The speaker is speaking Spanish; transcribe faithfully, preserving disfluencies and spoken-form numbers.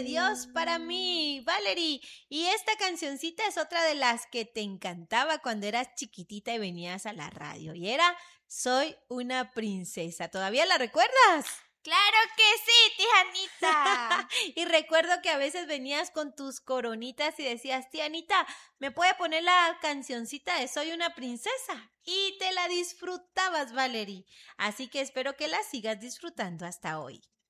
de Dios para mí, Valerie. Y esta cancioncita es otra de las que te encantaba cuando eras chiquitita y venías a la radio. Y era Soy una princesa. ¿Todavía la recuerdas? ¡Claro que sí, tía Anita! Y recuerdo que a veces venías con tus coronitas y decías, tía Anita, ¿me puede poner la cancioncita de Soy una princesa? Y te la disfrutabas, Valerie. Así que espero que la sigas disfrutando hasta hoy.